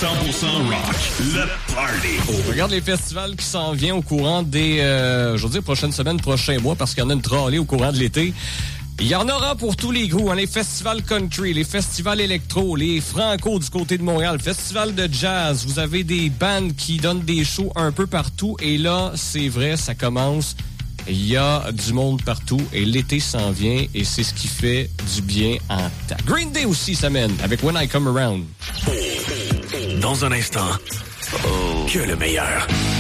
rock, le party. Regarde les festivals qui s'en viennent au courant des, prochaines semaines, prochains mois, parce qu'il y en a une trollée au courant de l'été. Il y en aura pour tous les goûts, hein, les festivals country, les festivals électro, les franco du côté de Montréal, festival de jazz. Vous avez des bands qui donnent des shows un peu partout. Et là, c'est vrai, ça commence. Il y a du monde partout et l'été s'en vient et c'est ce qui fait du bien en temps. Green Day aussi s'amène avec When I Come Around. Dans un instant, que le meilleur.